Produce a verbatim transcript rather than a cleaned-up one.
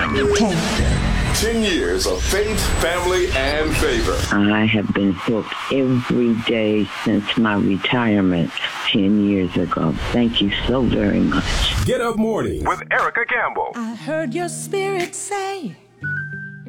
Ten years of faith, family, and favor. I have been hooked every day since my retirement ten years ago. Thank you so very much. Get Up Morning with Erica Campbell. I heard your spirit say